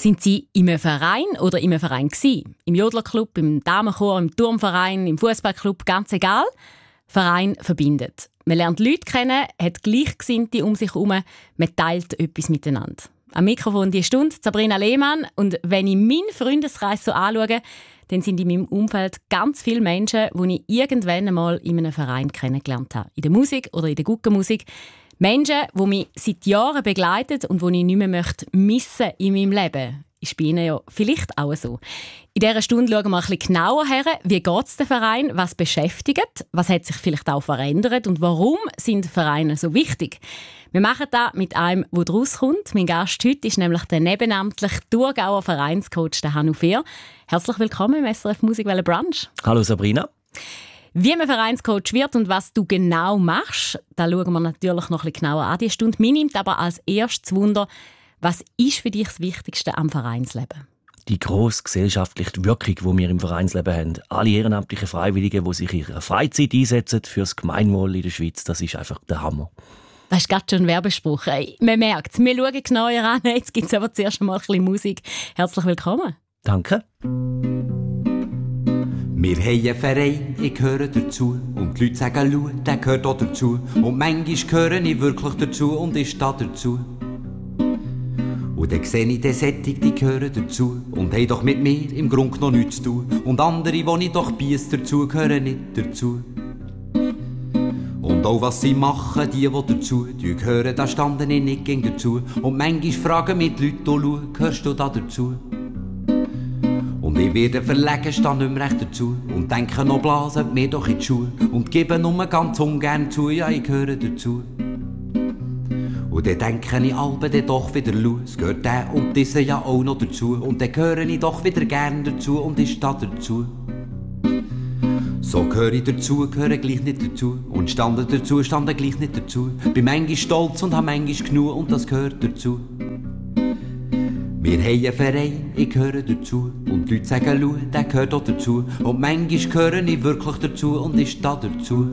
Sind Sie in einem Verein oder in einem Verein gewesen? Im Jodlerclub, im Damenchor, im Turmverein, im Fußballclub, ganz egal. Verein verbindet. Man lernt Leute kennen, hat Gleichgesinnte um sich herum, man teilt etwas miteinander. Am Mikrofon die Stunde Sabrina Lehmann. Und wenn ich meinen Freundeskreis so anschaue, dann sind in meinem Umfeld ganz viele Menschen, die ich irgendwann einmal in einem Verein kennengelernt habe. In der Musik oder in der Guggenmusik. Menschen, die mich seit Jahren begleiten und die ich nicht mehr missen in meinem Leben. Ist bei Ihnen ja vielleicht auch so. In dieser Stunde schauen wir ein bisschen genauer her, wie geht es dem Verein, was beschäftigt, was hat sich vielleicht auch verändert und warum sind Vereine so wichtig. Wir machen das mit einem, der daraus kommt. Mein Gast heute ist nämlich der nebenamtliche Thurgauer Vereinscoach der Hannu Fehr. Herzlich willkommen im SRF Musikwelle Brunch. Hallo Sabrina. Wie man Vereinscoach wird und was du genau machst, da schauen wir natürlich noch ein bisschen genauer an diese Stunde. Mir nimmt aber als erstes Wunder, was ist für dich das Wichtigste am Vereinsleben? Die grosse gesellschaftliche Wirkung, die wir im Vereinsleben haben. Alle ehrenamtlichen Freiwilligen, die sich in ihrer Freizeit einsetzen für das Gemeinwohl in der Schweiz, das ist einfach der Hammer. Das ist gerade schon ein Werbespruch. Man merkt es, wir schauen genauer an. Jetzt gibt es aber zuerst einmal ein bisschen Musik. Herzlich willkommen. Danke. Wir haben einen Verein, ich gehöre dazu. Und die Leute sagen, schau, der gehört auch dazu. Und manchmal gehöre ich wirklich dazu und ich stehe dazu. Und dann sehe ich den Sättig, die gehören dazu. Und haben doch mit mir im Grunde noch nichts zu tun. Und andere, die ich doch biess dazu, gehören nicht dazu. Und auch was sie machen, die dazu gehören, da standen ich nicht gegen dazu. Und manchmal fragen mich die Leute, schau, gehörst du da dazu? Und ich werde verlegen, stehe nicht mehr recht dazu. Und denke noch, blasen mir doch in die Schuhe. Und gebe nur ganz ungern zu, ja, ich gehöre dazu. Und dann denke ich alben dann doch wieder los. Gehört der und dieser ja auch noch dazu. Und dann gehöre ich doch wieder gern dazu und ich stehe dazu. So gehöre ich dazu, gehöre gleich nicht dazu. Und stande dazu, stande gleich nicht dazu. Bin manchmal stolz und habe manchmal genug und das gehört dazu. Wir haben einen Verein, ich gehöre dazu. Und die Leute sagen, schau, der gehört auch dazu. Und manchmal gehöre ich wirklich dazu und ich stehe dazu.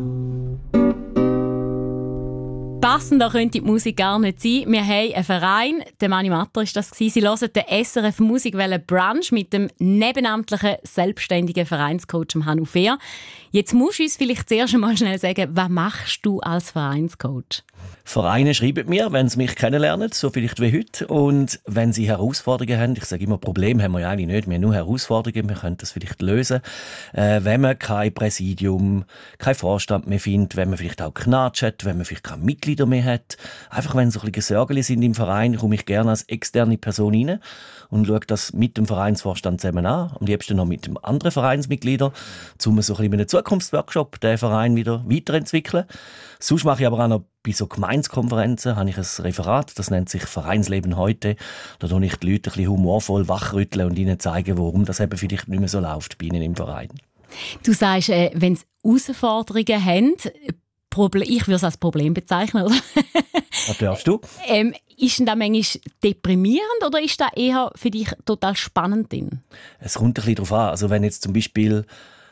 Passender könnte die Musik gar nicht sein. Wir haben einen Verein, der Mani Matter war das. Sie hören den SRF Musikwelle Brunch mit dem nebenamtlichen, selbstständigen Vereinscoach Hannu Fehr. Jetzt musst du uns vielleicht zuerst einmal schnell sagen, was machst du als Vereinscoach? Vereine schreiben mir, wenn sie mich kennenlernen, so vielleicht wie heute. Und wenn sie Herausforderungen haben, ich sage immer, Probleme haben wir ja eigentlich nicht, wir haben nur Herausforderungen, wir können das vielleicht lösen. Wenn man kein Präsidium, kein Vorstand mehr findet, wenn man vielleicht auch Knatsch hat, wenn man vielleicht keine Mitglieder mehr hat. Einfach wenn so ein bisschen Sorgen sind im Verein, komme ich gerne als externe Person rein und schaue das mit dem Vereinsvorstand zusammen an. Am liebsten noch mit dem anderen Vereinsmitgliedern, um so ein bisschen in einem Zukunftsworkshop den Verein wieder weiterentwickeln. Sonst mache ich aber auch noch bei so Gemeinskonferenzen habe ich ein Referat, das nennt sich Vereinsleben heute. Da tue ich die Leute ein bisschen humorvoll wachrütteln und ihnen zeigen, warum das eben vielleicht nicht mehr so läuft bei ihnen im Verein. Du sagst, wenn sie Herausforderungen haben, ich würde es als Problem bezeichnen, oder? Was darfst du? Ist denn das manchmal deprimierend oder ist das eher für dich total spannend? Es kommt ein bisschen darauf an. Also wenn jetzt zum Beispiel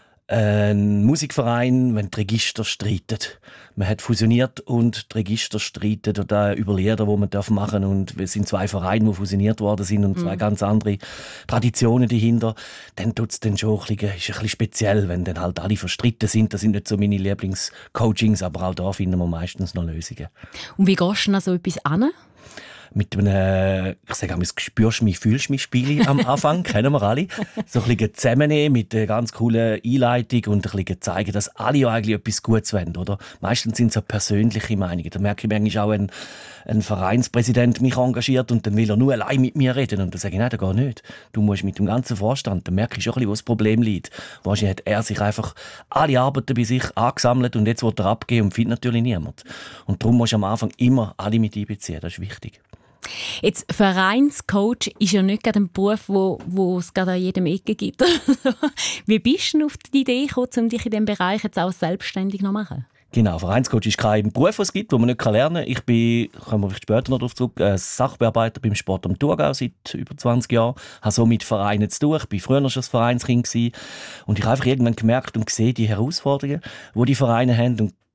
ein Musikverein, wenn die Register streiten. Man hat fusioniert und die Register streiten oder über Lieder, die man machen darf. Und es sind zwei Vereine, die fusioniert worden sind und zwei ganz andere Traditionen dahinter. Dann tut es dann schon ist ein bisschen speziell, wenn dann halt alle verstritten sind. Das sind nicht so meine Lieblingscoachings, aber auch da finden wir meistens noch Lösungen. Und wie gehst du an so etwas an? Mit einem, ich sage einmal, «Spürst mich, fühlst mich» Spiel am Anfang, kennen wir alle. So ein bisschen zusammennehmen mit einer ganz coolen Einleitung und ein bisschen zeigen, dass alle eigentlich etwas Gutes wollen, oder? Meistens sind es so persönliche Meinungen. Da merke ich manchmal auch, ein Vereinspräsident mich engagiert und dann will er nur allein mit mir reden. Und dann sage ich, nein, das geht nicht. Du musst mit dem ganzen Vorstand, dann merke ich schon ein bisschen, wo das Problem liegt. Wahrscheinlich hat er sich einfach alle Arbeiten bei sich angesammelt und jetzt will er abgeben und findet natürlich niemand. Und darum musst du am Anfang immer alle mit einbeziehen, das ist wichtig. Jetzt, Vereinscoach ist ja nicht gerade ein Beruf, wo es gerade an jedem Ecke gibt. Wie bist du auf die Idee gekommen, um dich in diesem Bereich jetzt auch selbstständig zu machen? Genau, Vereinscoach ist kein Beruf, den es gibt, den man nicht lernen kann. Ich bin, kommen wir vielleicht später noch darauf zurück, Sachbearbeiter beim Sport am Thurgau seit über 20 Jahren. Habe so mit Vereinen zu tun. Ich war früher schon ein Vereinskind gewesen. Und ich habe einfach irgendwann gemerkt und gesehen, die Herausforderungen, die die Vereine haben. Und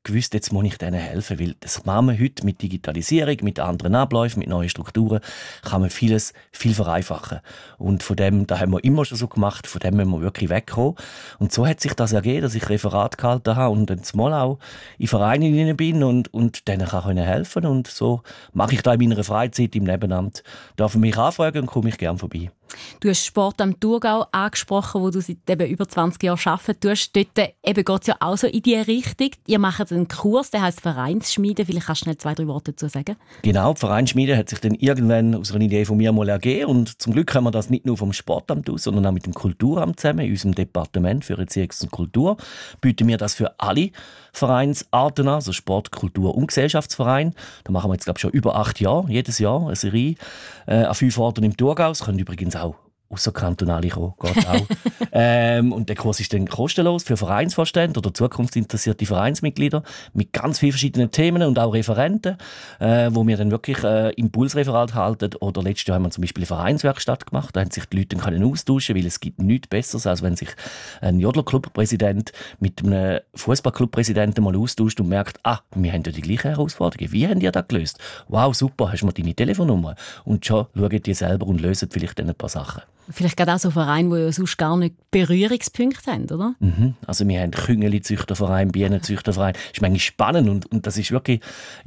gewusst, jetzt muss ich denen helfen, weil das machen wir heute mit Digitalisierung, mit anderen Abläufen, mit neuen Strukturen, kann man vieles viel vereinfachen. Und von dem, das haben wir immer schon so gemacht, von dem müssen wir wirklich wegkommen. Und so hat sich das ergeben, dass ich Referat gehalten habe und dann mal auch in Vereine hinein bin und denen kann helfen. Und so mache ich da in meiner Freizeit im Nebenamt. Darf mich anfragen und komme ich gerne vorbei. Du hast Sport am Thurgau angesprochen, wo du seit eben über 20 Jahren arbeiten tust. Dort geht es ja auch so in diese Richtung. Ihr macht einen Kurs, der heisst Vereinsschmiede. Vielleicht kannst du schnell 2-3 Worte dazu sagen. Genau, die Vereinsschmiede hat sich dann irgendwann aus einer Idee von mir mal ergeben. Und zum Glück haben wir das nicht nur vom Sportamt aus, sondern auch mit dem Kulturamt zusammen, in unserem Departement für Erziehungs- und Kultur. Bieten wir das für alle Vereinsarten an, also Sport, Kultur und Gesellschaftsverein. Da machen wir jetzt, glaube ich, schon über 8 Jahre, jedes Jahr eine Serie an 5 Orten im Thurgau. Es können übrigens auch ausserkantonale kommen, geht auch. Und der Kurs ist dann kostenlos für Vereinsvorstände oder zukunftsinteressierte Vereinsmitglieder mit ganz vielen verschiedenen Themen und auch Referenten, wo wir dann wirklich Impulsreferat halten. Oder letztes Jahr haben wir zum Beispiel eine Vereinswerkstatt gemacht, da haben sich die Leute dann austauschen, weil es gibt nichts Besseres, als wenn sich ein Jodlerclub-Präsident mit einem Fußballclub-Präsidenten mal austauscht und merkt, wir haben ja die gleichen Herausforderungen. Wie haben die das gelöst? Wow, super, hast du mal deine Telefonnummer? Und schon schauen die selber und lösen vielleicht dann ein paar Sachen. Vielleicht gerade auch so Vereine, die ja sonst gar nicht Berührungspunkte haben, oder? Also wir haben Küngeli-Züchterverein, Bienenzüchterverein. Das ist manchmal spannend und das ist wirklich,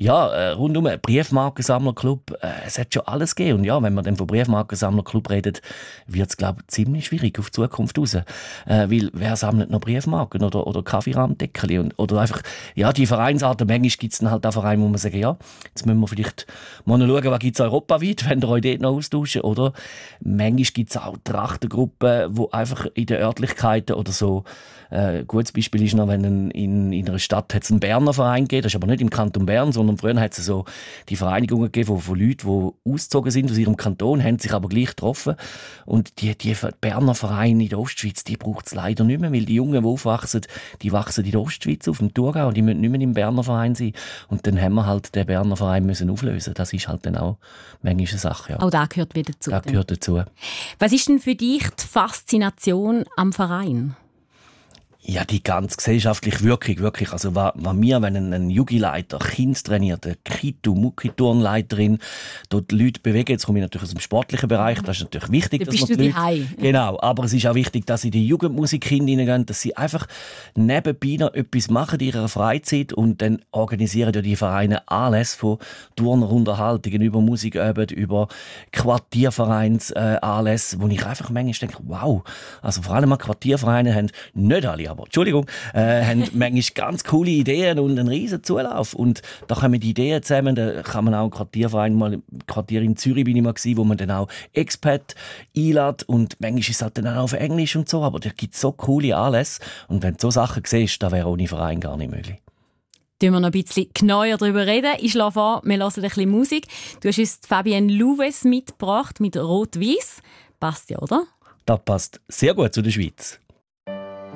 rundum ein Briefmarkensammlerclub. Es hat schon alles gegeben. Und ja, wenn man dann von Briefmarkensammlerclub redet, wird es, glaube ich, ziemlich schwierig auf die Zukunft raus. Weil wer sammelt noch Briefmarken oder Kaffeerahmdeckel? Oder einfach, die Vereinsarten, manchmal gibt es dann halt auch Vereine, wo man sagt, jetzt müssen wir vielleicht mal schauen, was gibt es europaweit, wenn ihr euch dort noch austauschen. Oder manchmal gibt es auch Trachtengruppen, die einfach in den Örtlichkeiten oder so, ein gutes Beispiel ist noch, wenn in einer Stadt hat's einen Berner Verein gegeben, das ist aber nicht im Kanton Bern, sondern früher hat es so die Vereinigungen gegeben von Leuten, die ausgezogen sind aus ihrem Kanton, haben sich aber gleich getroffen. Und die Berner Vereine in der Ostschweiz, die braucht es leider nicht mehr, weil die Jungen, die aufwachsen, die wachsen in der Ostschweiz auf, im Thurgau, und die müssen nicht mehr im Berner Verein sein. Und dann haben wir halt den Berner Verein müssen auflösen. Das ist halt dann auch manchmal eine Sache. Ja. Auch das gehört wieder dazu. Das gehört dazu. Was ist denn für dich die Faszination am Verein? Ja, die ganz gesellschaftliche Wirkung, wirklich. Also, was wir, wenn ein Jugendleiter Kind trainiert, eine Muckiturnleiterin, dort die Leute bewegen, jetzt komme ich natürlich aus dem sportlichen Bereich, das ist natürlich wichtig, dass man die Leute... Genau, aber es ist auch wichtig, dass sie in die Jugendmusik hineingehen, dass sie einfach nebenbei noch etwas machen in ihrer Freizeit und dann organisieren ja die Vereine alles von Turnerunterhaltungen über Musikabend, über Quartiervereins-Anlässe, wo ich einfach manchmal denke, wow, also vor allem Quartiervereine haben nicht alle, haben manchmal ganz coole Ideen und einen riesen Zulauf. Und da kommen die Ideen zusammen. Da kann man auch Quartier in Zürich bin ich mal gewesen, wo man dann auch Expat einlädt. Und manchmal ist es halt dann auch auf Englisch und so. Aber da gibt es so coole Anlässe. Und wenn du so Sachen siehst, das wäre ohne Verein gar nicht möglich. Können wir noch ein bisschen genauer darüber reden. Ich schlage vor, wir hören ein bisschen Musik. Du hast uns Fabienne Louves mitgebracht mit Rot-Weiss. Passt ja, oder? Das passt sehr gut zu der Schweiz.